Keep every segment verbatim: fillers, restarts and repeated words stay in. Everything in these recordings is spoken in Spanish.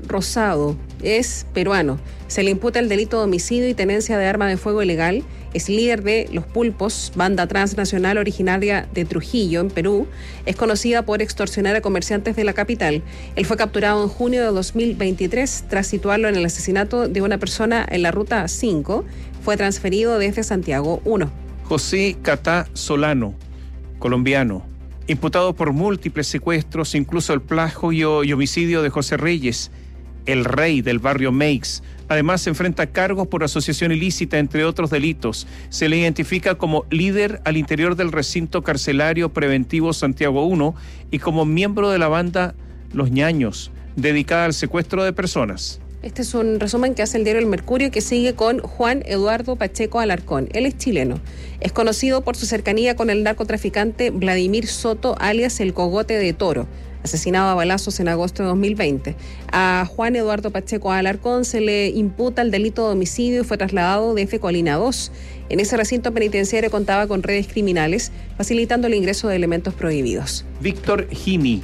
Rosado es peruano. Se le imputa el delito de homicidio y tenencia de arma de fuego ilegal. Es líder de Los Pulpos, banda transnacional originaria de Trujillo, en Perú. Es conocida por extorsionar a comerciantes de la capital. Él fue capturado en junio de dos mil veintitrés tras situarlo en el asesinato de una persona en la ruta cinco. Fue transferido desde Santiago uno. José Catá Solano, colombiano, imputado por múltiples secuestros, incluso el plagio y homicidio de José Reyes, el rey del barrio Meix. Además, se enfrenta a cargos por asociación ilícita, entre otros delitos. Se le identifica como líder al interior del recinto carcelario preventivo Santiago uno y como miembro de la banda Los Ñaños, dedicada al secuestro de personas. Este es un resumen que hace el diario El Mercurio, que sigue con Juan Eduardo Pacheco Alarcón. Él es chileno. Es conocido por su cercanía con el narcotraficante Vladimir Soto, alias El Cogote de Toro, asesinado a balazos en agosto de dos mil veinte. A Juan Eduardo Pacheco Alarcón se le imputa el delito de homicidio y fue trasladado desde Colina dos. En ese recinto penitenciario contaba con redes criminales, facilitando el ingreso de elementos prohibidos. Víctor Jimi,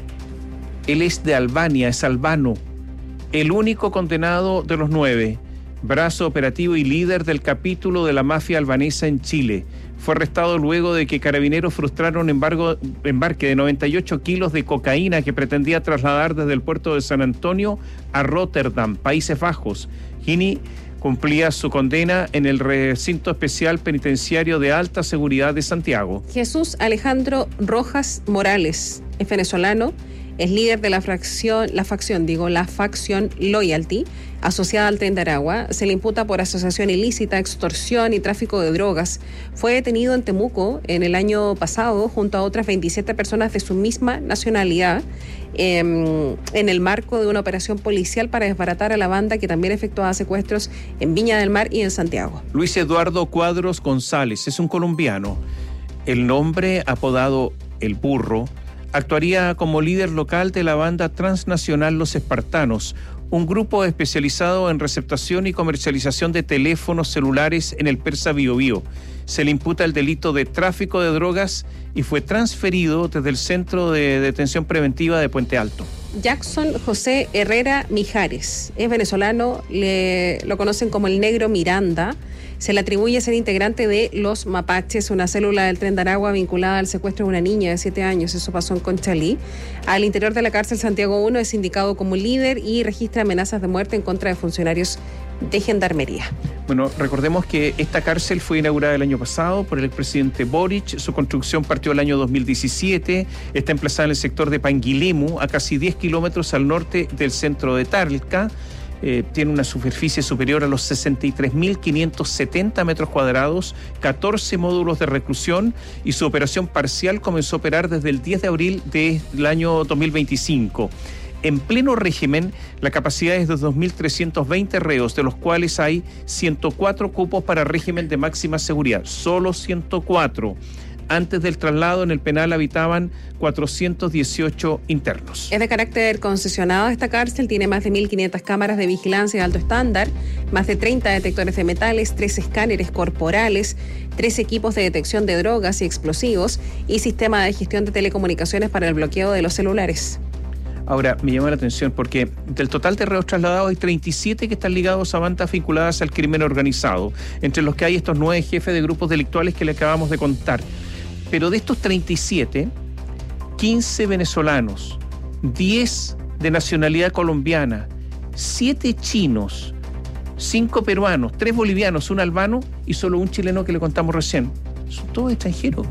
él es de Albania, es albano, el único condenado de los nueve, brazo operativo y líder del capítulo de la mafia albanesa en Chile. Fue arrestado luego de que carabineros frustraron un embargo, embarque de noventa y ocho kilos de cocaína que pretendía trasladar desde el puerto de San Antonio a Rotterdam, Países Bajos. Gini cumplía su condena en el recinto especial penitenciario de alta seguridad de Santiago. Jesús Alejandro Rojas Morales es venezolano. Es líder de la fracción, la facción, digo, la facción Loyalty, asociada al Tren de Aragua. Se le imputa por asociación ilícita, extorsión y tráfico de drogas. Fue detenido en Temuco en el año pasado junto a otras veintisiete personas de su misma nacionalidad eh, en el marco de una operación policial para desbaratar a la banda que también efectuaba secuestros en Viña del Mar y en Santiago. Luis Eduardo Cuadros González es un colombiano. El nombre, apodado El Burro, actuaría como líder local de la banda transnacional Los Espartanos, un grupo especializado en receptación y comercialización de teléfonos celulares en el Persa Biobío. Se le imputa el delito de tráfico de drogas y fue transferido desde el Centro de Detención Preventiva de Puente Alto. Jackson José Herrera Mijares es venezolano, le, lo conocen como el Negro Miranda. Se le atribuye ser integrante de Los Mapaches, una célula del Tren de Aragua vinculada al secuestro de una niña de siete años. Eso pasó en Conchalí. Al interior de la cárcel Santiago uno es indicado como líder y registra amenazas de muerte en contra de funcionarios de Gendarmería. Bueno, recordemos que esta cárcel fue inaugurada el año pasado por el expresidente Boric. Su construcción partió el año dos mil diecisiete. Está emplazada en el sector de Panguilemu, a casi diez kilómetros al norte del centro de Talca. Eh, tiene una superficie superior a los sesenta y tres mil quinientos setenta metros cuadrados, catorce módulos de reclusión, y su operación parcial comenzó a operar desde el diez de abril del año dos mil veinticinco. En pleno régimen, la capacidad es de dos mil trescientos veinte reos, de los cuales hay ciento cuatro cupos para régimen de máxima seguridad, solo ciento cuatro. Antes del traslado, en el penal habitaban cuatrocientos dieciocho internos. Es de carácter concesionado esta cárcel, tiene más de mil quinientas cámaras de vigilancia de alto estándar, más de treinta detectores de metales, tres escáneres corporales, tres equipos de detección de drogas y explosivos y sistema de gestión de telecomunicaciones para el bloqueo de los celulares. Ahora, me llama la atención porque del total de reos trasladados hay treinta y siete que están ligados a bandas vinculadas al crimen organizado, entre los que hay estos nueve jefes de grupos delictuales que le acabamos de contar. Pero de estos treinta y siete, quince venezolanos, diez de nacionalidad colombiana, siete chinos, cinco peruanos, tres bolivianos, un albano y solo un chileno que le contamos recién. Son todos extranjeros.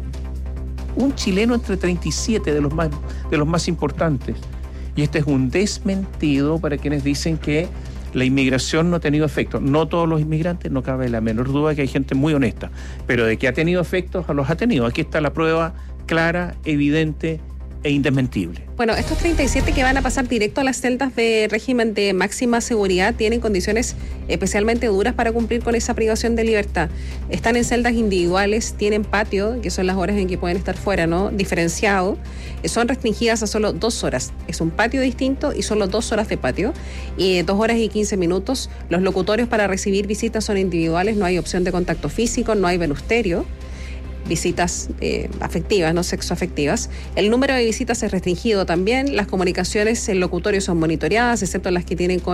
Un chileno entre treinta y siete de los más, de los más importantes. Y este es un desmentido para quienes dicen que la inmigración no ha tenido efecto. No todos los inmigrantes, no cabe la menor duda que hay gente muy honesta, pero de que ha tenido efectos, los ha tenido. Aquí está la prueba clara, evidente e indesmentible. Bueno, estos treinta y siete que van a pasar directo a las celdas de régimen de máxima seguridad tienen condiciones especialmente duras para cumplir con esa privación de libertad. Están en celdas individuales, tienen patio, que son las horas en que pueden estar fuera, ¿no? Diferenciado. Son restringidas a solo dos horas. Es un patio distinto y solo dos horas de patio. Y dos horas y quince minutos. Los locutorios para recibir visitas son individuales, no hay opción de contacto físico, no hay velusterio. Visitas eh, afectivas, no sexoafectivas. El número de visitas es restringido también. Las comunicaciones en locutorio son monitoreadas, excepto las que tienen con